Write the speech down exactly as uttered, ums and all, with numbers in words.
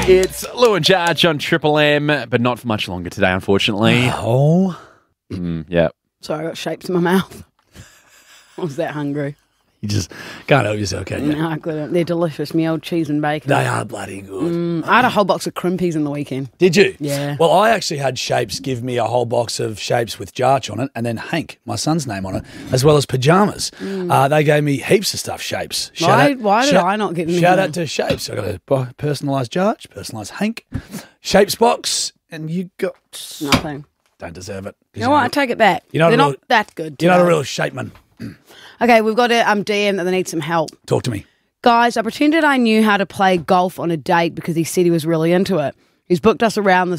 It's Lou and Jarge on Triple M, but not for much longer today, unfortunately. Oh. Mm, yeah. Sorry, I got shapes in my mouth. I was that hungry. You just can't help yourself, can you? No, I couldn't. They're delicious, me old cheese and bacon. They are bloody good. Mm, I had a whole box of crimpies in the weekend. Did you? Yeah. Well, I actually had Shapes give me a whole box of Shapes with Jarch on it and then Hank, my son's name on it, as well as pyjamas. Mm. Uh, they gave me heaps of stuff, Shapes. Shout Why- out- why did shout- I not get any Shout of out to Shapes. I got a bu- personalised Jarch, personalised Hank, Shapes box, and you got... Nothing. Don't deserve it. You know what? I take it back. You're not They're a real- not that good. You're not a today. real shapeman. Okay, we've got a um, D M that they need some help. Talk to me. Guys, I pretended I knew how to play golf on a date because he said he was really into it. He's booked us around this